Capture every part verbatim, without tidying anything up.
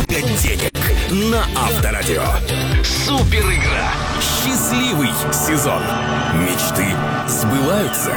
Много денег на Авторадио. Супер игра. Счастливый сезон. Мечты сбываются.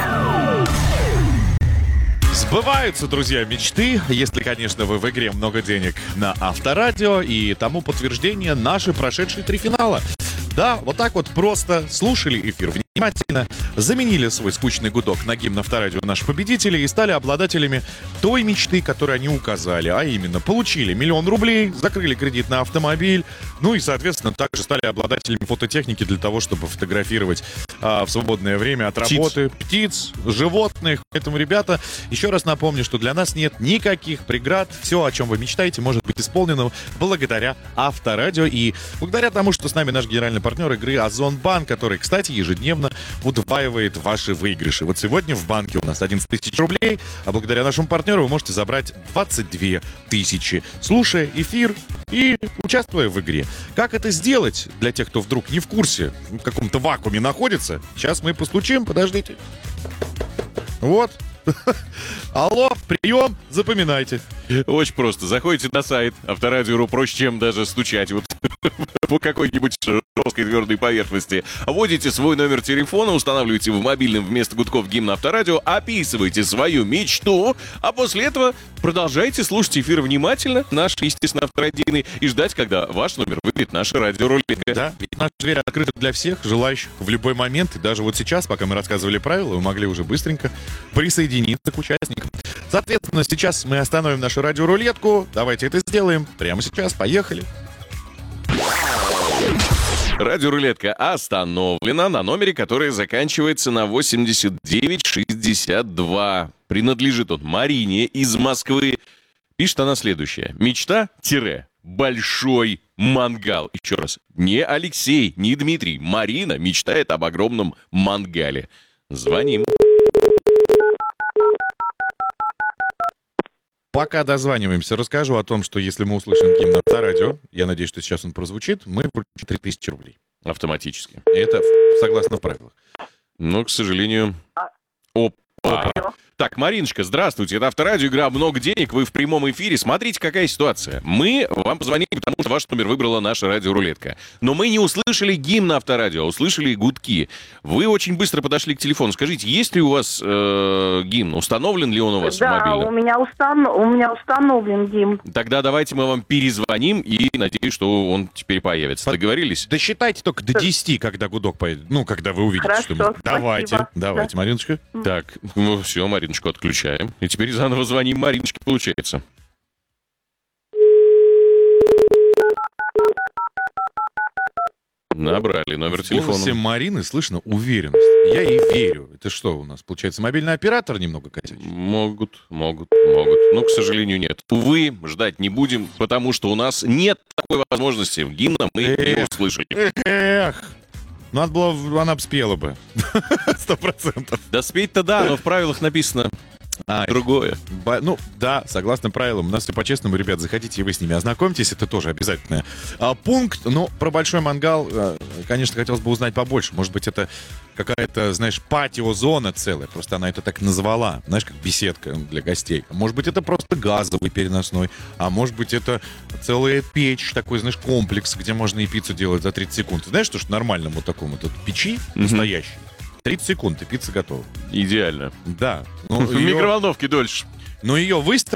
Сбываются, друзья, мечты, если, конечно, вы в игре «Много денег» на Авторадио, и тому подтверждение наши прошедшие три финала. Да, вот так вот просто слушали эфир внимательно, заменили свой скучный гудок на гимн Авторадио наши победители и стали обладателями той мечты, которую они указали, а именно получили миллион рублей, закрыли кредит на автомобиль, ну и, соответственно, также стали обладателями фототехники для того, чтобы фотографировать а, в свободное время от работы птиц, животных. Поэтому, ребята, еще раз напомню, что для нас нет никаких преград. Все, о чем вы мечтаете, может быть исполнено благодаря Авторадио и благодаря тому, что с нами наш генеральный партнер игры Озонбанк, который, кстати, ежедневно удваивает ваши выигрыши. Вот сегодня в банке у нас одиннадцать тысяч рублей, а благодаря нашему партнеру вы можете забрать двадцать две тысячи, слушая эфир и участвуя в игре. Как это сделать для тех, кто вдруг не в курсе, в каком-то вакууме находится? Сейчас мы постучим, подождите. Вот. Алло, прием, запоминайте. Очень просто. Заходите на сайт Авторадио.ру, проще, чем даже стучать вот по какой-нибудь жесткой твердой поверхности. Вводите свой номер телефона, устанавливаете в мобильном вместо гудков гимн Авторадио, описываете свою мечту, а после этого продолжайте слушать эфир внимательно, наш, естественно, авторадийный, и ждать, когда ваш номер выберет наша радиорулетка. Да, и наша дверь открыта для всех желающих в любой момент. И даже вот сейчас, пока мы рассказывали правила, вы могли уже быстренько присоединиться к участникам. Соответственно, сейчас мы остановим нашу радиорулетку. Давайте это сделаем прямо сейчас. Поехали. Радиорулетка остановлена на номере, который заканчивается на восемьдесят девять шестьдесят два. Принадлежит он Марине из Москвы. Пишет она следующее. Мечта-большой мангал. Еще раз. Не Алексей, не Дмитрий. Марина мечтает об огромном мангале. Звоним. Пока дозваниваемся, расскажу о том, что если мы услышим гимн Авторадио, я надеюсь, что сейчас он прозвучит, мы вручим три тысячи рублей. Автоматически. И это согласно правилам. Но, к сожалению... Опа. Так, Мариночка, здравствуйте. Это Авторадио, игра «Много денег». Вы в прямом эфире. Смотрите, какая ситуация. Мы вам позвонили, потому что ваш номер выбрала наша радиорулетка. Но мы не услышали гимн Авторадио, а услышали гудки. Вы очень быстро подошли к телефону. Скажите, есть ли у вас э, гимн? Установлен ли он у вас да, в мобильном? Да, у меня, установ... у меня установлен гимн. Тогда давайте мы вам перезвоним и надеюсь, что он теперь появится. Договорились? Досчитайте только до десяти, когда гудок поедет. Ну, когда вы увидите, Хорошо, что мы... Давайте, спасибо. давайте, Да. Мариночка. Так, ну все, Мариночку отключаем. И теперь заново звоним Мариночке, получается. Набрали номер В голосе телефона. Марины слышно уверенность. Я ей верю. Это что у нас, получается, мобильный оператор немного косячит? Могут, могут, могут. Но, к сожалению, нет. Увы, ждать не будем, потому что у нас нет такой возможности. Гимна мы не Эх. услышали. Эх, надо было, она бы спела бы. Сто процентов. Да спеть-то да, но в правилах написано А, другое. Ба- Ну, да, согласно правилам, у нас все по-честному, ребят, заходите, и вы с ними ознакомьтесь, это тоже обязательный а, пункт. Но про большой мангал, а, конечно, хотелось бы узнать побольше. Может быть, это какая-то, знаешь, патио-зона целая, просто она это так назвала, знаешь, как беседка для гостей. Может быть, это просто газовый переносной, а может быть, это целая печь, такой, знаешь, комплекс, где можно и пиццу делать за тридцать секунд. Ты знаешь, что ж нормальному такому тут печи настоящей тридцать секунд, и пицца готова. Идеально. Да. В Ну, ее, микроволновке дольше. ну, ее выстроить